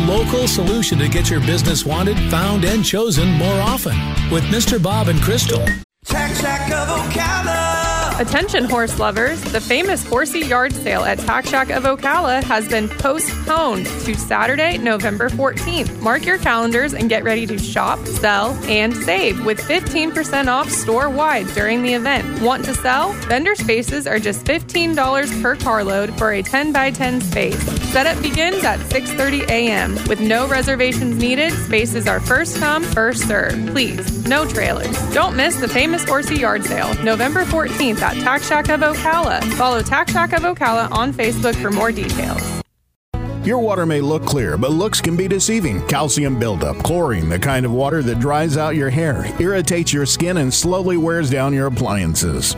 local solution to get your business wanted, found, and chosen more often. With Mr. Bob and Crystal. Tack Shack of Ocala. Attention horse lovers, the famous horsey yard sale at Tack Shack of Ocala has been postponed to Saturday, November 14th. Mark your calendars and get ready to shop, sell, and save with 15% off store-wide during the event. Want to sell? Vendor spaces are just $15 per carload for a 10x10 space. Setup begins at 6:30 a.m. With no reservations needed, spaces are first come, first serve. Please, no trailers. Don't miss the famous horsey yard sale, November 14th at Tack Shack of Ocala. Follow Tack Shack of Ocala on Facebook for more details. Your water may look clear, but looks can be deceiving. Calcium buildup, chlorine, the kind of water that dries out your hair, irritates your skin, and slowly wears down your appliances.